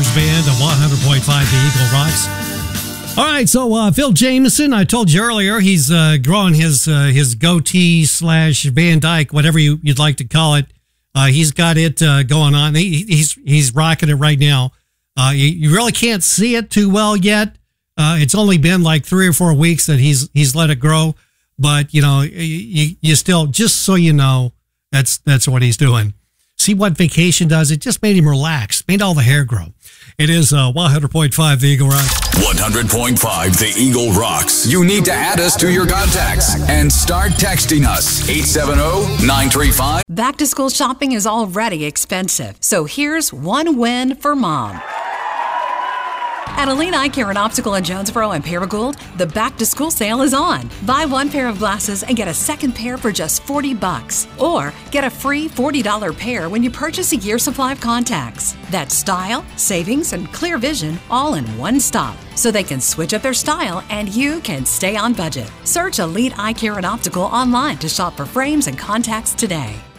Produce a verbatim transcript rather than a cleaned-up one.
Brothers Band of one hundred point five The Eagle Rocks. All right, so uh, Phil Jameson, I told you earlier, he's uh, growing his uh, his goatee slash Van Dyke, whatever you, you'd like to call it. Uh, he's got it uh, going on. He, he's he's rocking it right now. Uh, you, you really can't see it too well yet. Uh, it's only been like three or four weeks that he's he's let it grow, but you know, you, you still, just so you know, that's that's what he's doing. See what vacation does? It just made him relax, made all the hair grow. It is uh, one hundred point five The Eagle Rocks. one hundred point five The Eagle Rocks. You need to add us to your contacts and start texting us. eight seven zero, nine three five. Back to school shopping is already expensive, so here's one win for mom. At Elite Eye Care and Optical in Jonesboro and Paragould, the back-to-school sale is on. Buy one pair of glasses and get a second pair for just forty bucks. Or get a free forty dollar pair when you purchase a year supply of contacts. That's style, savings, and clear vision all in one stop. So they can switch up their style and you can stay on budget. Search Elite Eye Care and Optical online to shop for frames and contacts today.